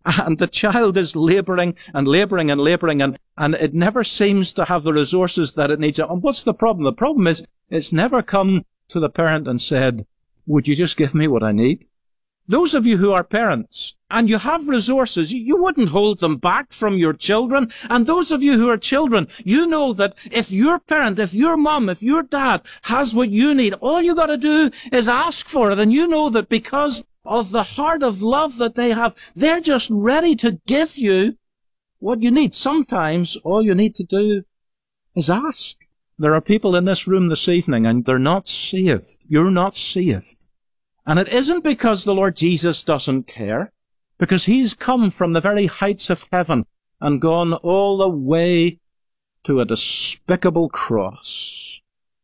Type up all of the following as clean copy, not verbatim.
And the child is labouring and labouring and labouring, and it never seems to have the resources that it needs. And what's the problem? The problem is it's never come to the parent and said, would you just give me what I need? Those of you who are parents and you have resources, you wouldn't hold them back from your children. And those of you who are children, you know that if your parent, if your mum, if your dad has what you need, all you got to do is ask for it. And you know that because of the heart of love that they have, they're just ready to give you what you need. Sometimes all you need to do is ask. There are people in this room this evening and they're not saved. You're not saved. And it isn't because the Lord Jesus doesn't care, because he's come from the very heights of heaven and gone all the way to a despicable cross,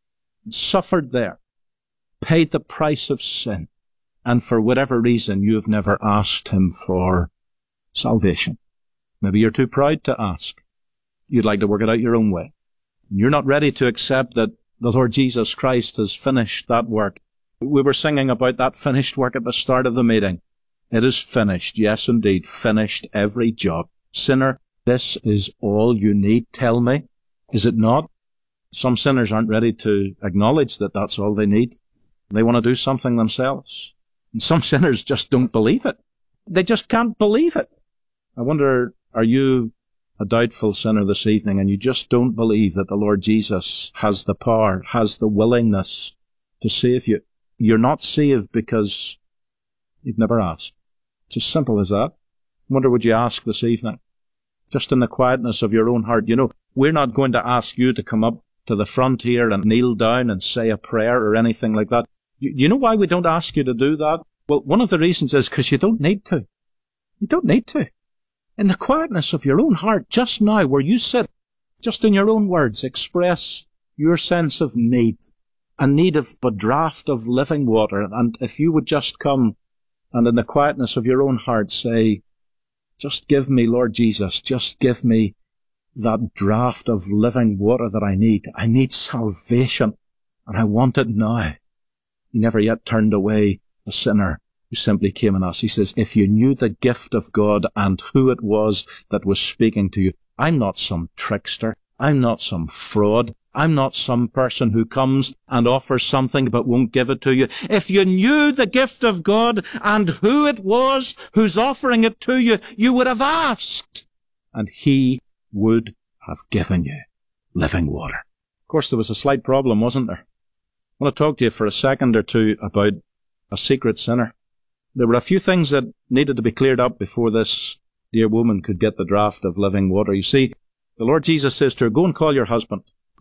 suffered there, paid the price of sin, and for whatever reason you've never asked him for salvation. Maybe you're too proud to ask. You'd like to work it out your own way. You're not ready to accept that the Lord Jesus Christ has finished that work. We were singing about that finished work at the start of the meeting. It is finished. Yes, indeed. Finished every job. Sinner, this is all you need. Tell me. Is it not? Some sinners aren't ready to acknowledge that that's all they need. They want to do something themselves. And some sinners just don't believe it. They just can't believe it. I wonder, are you a doubtful sinner this evening and you just don't believe that the Lord Jesus has the power, has the willingness to save you? You're not saved because you've never asked. It's as simple as that. I wonder, would you ask this evening? Just in the quietness of your own heart. You know, we're not going to ask you to come up to the front here and kneel down and say a prayer or anything like that. You know why we don't ask you to do that? Well, one of the reasons is because you don't need to. You don't need to. In the quietness of your own heart, just now, where you sit, just in your own words, express your sense of need. A need of a draught of living water. And if you would just come and in the quietness of your own heart say, just give me, Lord Jesus, just give me that draught of living water that I need. I need salvation and I want it now. He never yet turned away a sinner who simply came and asked. He says, if you knew the gift of God and who it was that was speaking to you, I'm not some trickster. I'm not some fraud. I'm not some person who comes and offers something but won't give it to you. If you knew the gift of God and who it was who's offering it to you, you would have asked, and he would have given you living water. Of course, there was a slight problem, wasn't there? I want to talk to you for a second or two about a secret sinner. There were a few things that needed to be cleared up before this dear woman could get the draught of living water. You see, the Lord Jesus says to her, go and call your husband.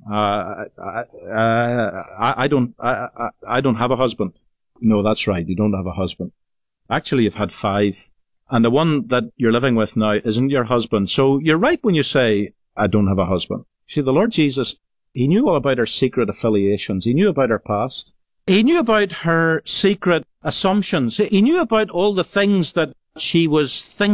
I don't have a husband. No, that's right. You don't have a husband. Actually, you've had 5. And the one that you're living with now isn't your husband. So you're right when you say, I don't have a husband. See, the Lord Jesus, he knew all about her secret affiliations. He knew about her past. He knew about her secret assumptions. He knew about all the things that she was thinking